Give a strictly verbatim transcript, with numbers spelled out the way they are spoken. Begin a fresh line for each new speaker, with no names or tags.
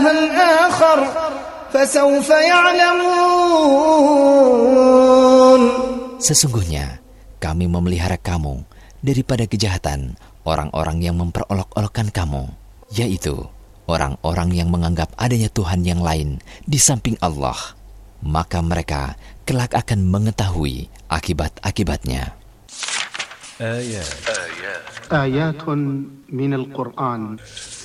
إلها آخر فسوف يعلمون.
Sesungguhnya kami memelihara kamu daripada kejahatan orang-orang yang memperolok-olokkan kamu, yaitu orang-orang yang menganggap adanya Tuhan yang lain di samping Allah. Maka mereka kelak akan mengetahui akibat-akibatnya.
Ayat Ayat min al-Quran